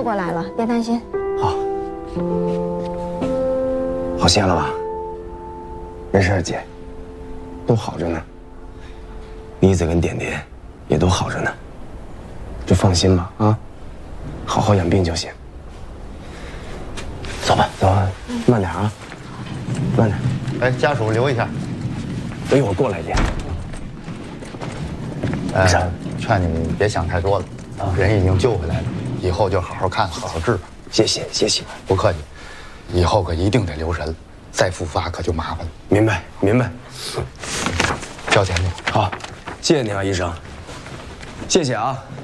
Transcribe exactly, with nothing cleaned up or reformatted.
都过来了，别担心。 好，好些了吧？没事，姐，都好着呢。妮子跟点点也都好着呢，就放心吧啊，好好养病就行。走吧，走吧，慢点啊，慢点。 哎，家属留一下， 等一会儿过来一点。 哎，劝你别想太多了，人已经救回来了，以后就好好看，好好治吧。 谢谢，谢谢， 不客气。以后可一定得留神，再复发可就麻烦了。 明白，明白。 交钱去。 好，谢谢你啊，医生。谢谢啊。